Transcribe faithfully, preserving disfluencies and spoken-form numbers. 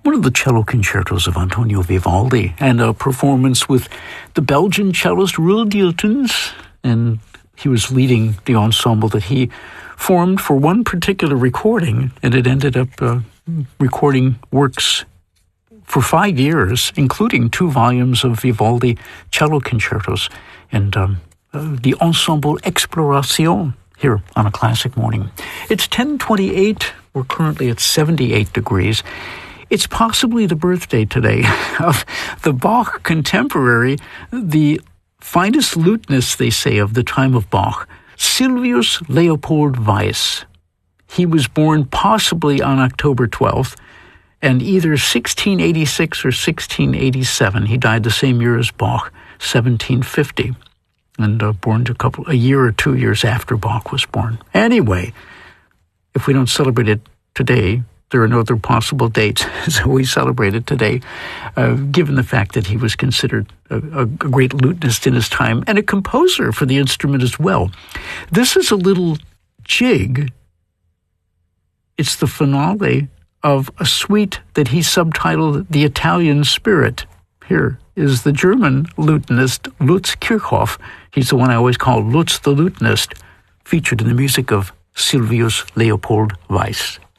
one of the cello concertos of Antonio Vivaldi, and a performance with the Belgian cellist Roel Deeltens, and he was leading the ensemble that he formed for one particular recording, and it ended up uh, recording works for five years, including two volumes of Vivaldi cello concertos, and um, uh, the Ensemble Exploration here on A Classic Morning. It's ten twenty-eight. We're currently at seventy-eight degrees. It's possibly the birthday today of the Bach contemporary, the finest lutenist, they say, of the time of Bach, Sylvius Leopold Weiss. He was born possibly on October twelfth, and either sixteen eighty-six or sixteen eighty-seven. He died the same year as Bach, seventeen fifty, and uh, born a couple a year or two years after Bach was born. Anyway, if we don't celebrate it today, there are no other possible dates, so we celebrate it today, uh, given the fact that he was considered a, a great lutenist in his time and a composer for the instrument as well. This is a little jig. It's the finale of a suite that he subtitled The Italian Spirit. Here is the German lutenist Lutz Kirchhoff. He's the one I always call Lutz the Lutenist, featured in the music of Sylvius Leopold Weiss.